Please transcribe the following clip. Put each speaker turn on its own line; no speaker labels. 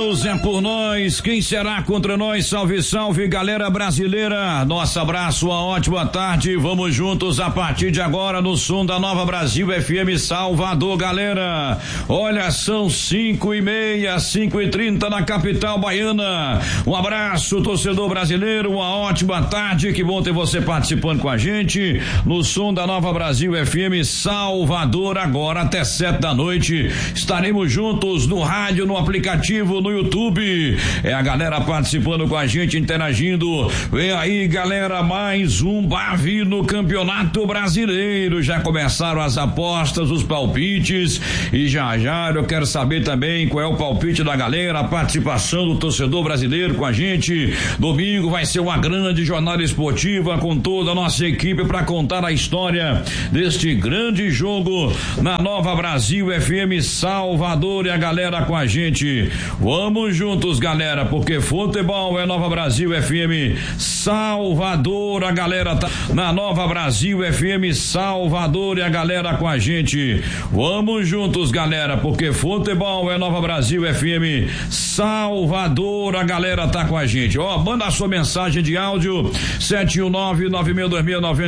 Deus é por nós, quem será contra nós? Salve, salve, galera brasileira. Nosso abraço, uma ótima tarde. Vamos juntos a partir de agora no som da Nova Brasil FM Salvador, galera. Olha, são 5:30, 5:30 na capital baiana. Um abraço, torcedor brasileiro, uma ótima tarde. Que bom ter você participando com a gente no som da Nova Brasil FM Salvador. Agora até 7 da noite estaremos juntos no rádio, no aplicativo, no YouTube. É a galera participando com a gente, interagindo. Vem aí, galera, mais um Bavi no Campeonato Brasileiro. Já começaram as apostas, os palpites, e já eu quero saber também qual é o palpite da galera, a participação do torcedor brasileiro com a gente. Domingo vai ser uma grande jornada esportiva com toda a nossa equipe para contar a história deste grande jogo na Nova Brasil FM Salvador, e a galera com a gente. Vamos juntos, galera, porque futebol é Nova Brasil FM Salvador. A galera tá na Nova Brasil FM Salvador, e a galera com a gente. Vamos juntos, galera, porque futebol é Nova Brasil FM Salvador. A galera tá com a gente. Ó, manda a sua mensagem de áudio 719962690